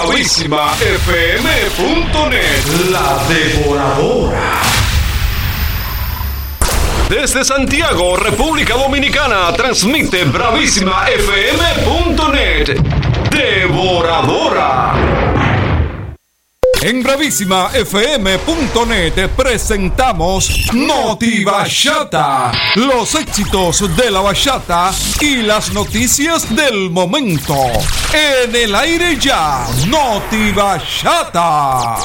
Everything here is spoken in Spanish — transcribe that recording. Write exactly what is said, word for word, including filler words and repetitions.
bravísima f m punto net. La Devoradora. Desde Santiago, República Dominicana, transmite bravísima f m punto net. Devoradora. En bravísima f m punto net presentamos Noti Bachata, los éxitos de la bachata y las noticias del momento. En el aire ya, Noti Bachata.